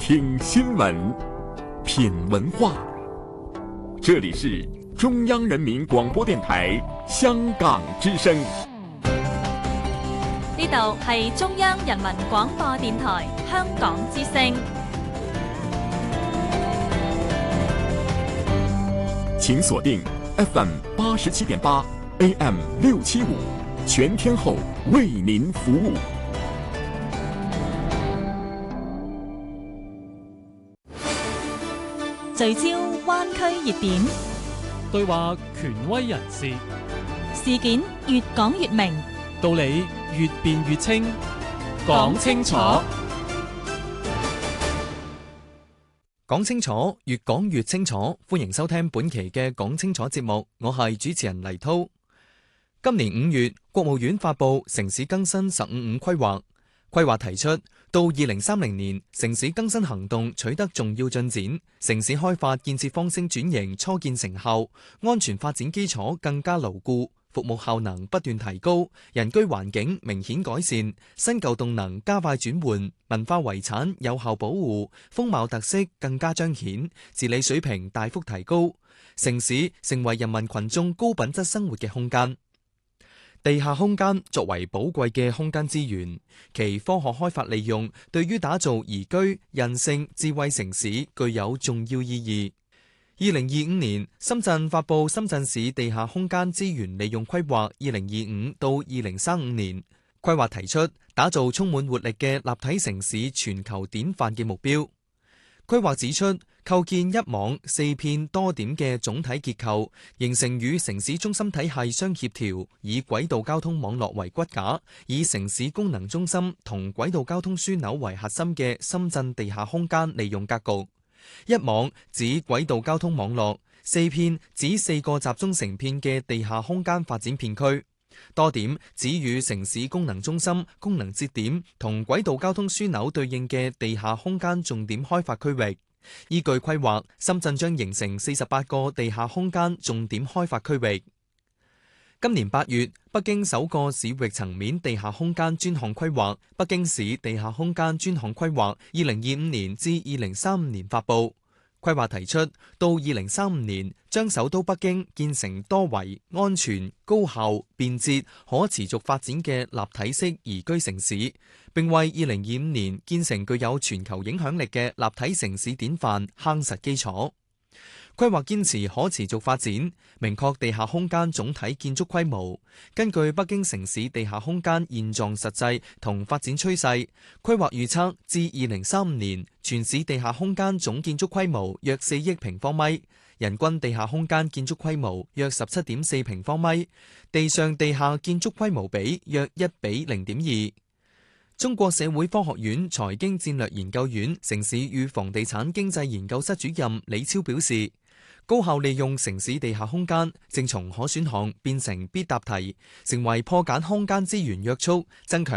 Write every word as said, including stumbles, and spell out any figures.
听新闻，品文化。这里是中央人民广播电台香港之声。 呢度係中央人民廣播電台香港之聲。 請鎖定 F M 八十七點八 A M 六七五，全天候為您服務。 聚焦灣區熱點， 對話權威人士， 事件越講越明， 道理越辯越清，講清楚， 講清楚，越講越清楚。歡迎收聽本期嘅講清楚節目，我係主持人黎濤。今年五月，國務院發布城市更新十五五規劃。規劃提出，到二零三零年，城市更新行動取得重要進展，城市開發建設方式轉型初見成效，安全發展基礎更加牢固，服務效能不斷提高，人居環境明顯改善，新舊動能加快轉換，文化遺產有效保護，風貌特色更加彰顯，治理水平大幅提高，城市成為人民群眾高品質生活嘅空間。地下空間作為寶貴嘅空間資源，其科學開發利用對於打造宜居、韌性、智慧城市具有重要意義。二零二五年，深圳發布《深圳市地下空間資源利用規劃（二零二五到二零三五年）》。規劃提出打造充滿活力嘅立體城市全球典範嘅目標。規劃指出，構建一網四片多點嘅總體結構，形成與城市中心體系相協調，以軌道交通網絡為骨架，以城市功能中心同軌道交通樞紐為核心嘅深圳地下空間利用格局。一網指軌道交通網絡，四片指四個集中成片嘅地下空間發展片區，多點指與城市功能中心、功能節點同軌道交通樞紐對應嘅地下空間重點開發區域。依據規劃，深圳將形成四十八個地下空間重點開發區域。今年八月，北京首個市域層面地下空間專項規劃《北京市地下空間專項規劃（二零二五年至二零三五年）》發布。規劃提出，到二零三五年，將首都北京建成多維、安全、高效、便捷、可持續發展嘅立體式宜居城市，並為二零二五年建成具有全球影響力嘅立體城市典範夯實基礎。規劃堅持可持續發展，明確地下空間總體建築規模。根據北京城市地下空間現狀實際同發展趨勢，規劃預測至二零三五年，全市地下空間總建築規模約四億平方米，人均地下空間建築規模約十七點四平方米，地上地下建築規模比約一比零點二。中國社會科學院財經戰略研究院城市與房地產經濟研究室主任李超表示，高效利用城市地下空間正從可選項變成必答題，成為破繭空間資源約束，增強